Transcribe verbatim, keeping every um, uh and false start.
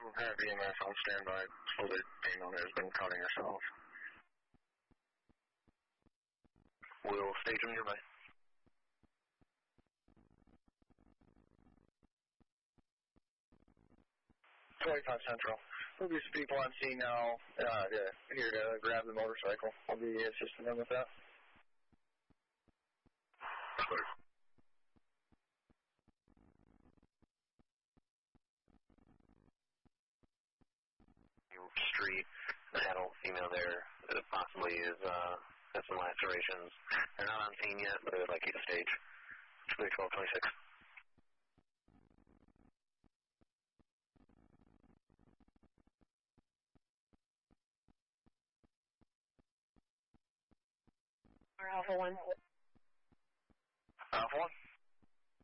Have E M S on standby. So the pain owner has been cutting herself. We'll stage them nearby. twenty-five Central. There'll be some people on scene now uh, to, here to grab the motorcycle. I'll be assisting them with that. Street, an adult female there that possibly is, uh, has some lacerations. They're not on scene yet, but they would like you to stage. twelve twenty-six. Alpha one. Alpha one?